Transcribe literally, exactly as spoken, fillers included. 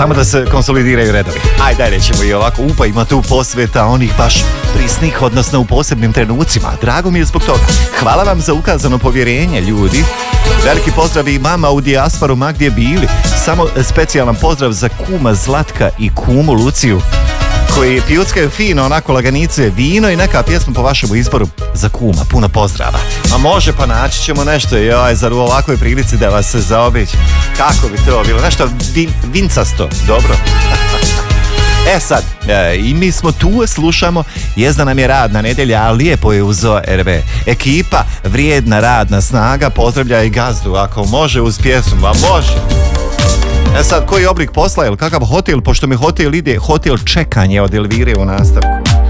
Samo da se konsolidiraju redovi. Ajde, dalje ćemo i ovako. Upa, ima tu posveta onih baš prisnih, odnosno u posebnim trenucima. Drago mi je zbog toga. Hvala vam za ukazano povjerenje, ljudi. Veliki pozdrav i mama u dijasporu, ma gdje bili. Samo specijalan pozdrav za kuma Zlatka i kumu Luciju, koji pijuckaju fino, onako laganice, vino i neka pjesma po vašemu izboru za kuma. Puno pozdrava. A može, pa naći ćemo nešto, joj, zar u ovakvoj prilici da vas se zaobići. Kako bi to bilo? Nešto vin, vincasto, dobro. E sad, e, i mi smo tu, slušamo, jezda nam je radna nedjelja, a lijepo je uz R B. Ekipa, vrijedna radna snaga, pozdravlja i gazdu, ako može uz pjesmu, a može. E sad, koji oblik posla, ili kakav hotel, pošto mi hotel ide, hotel čekanje od Elvire u nastavku.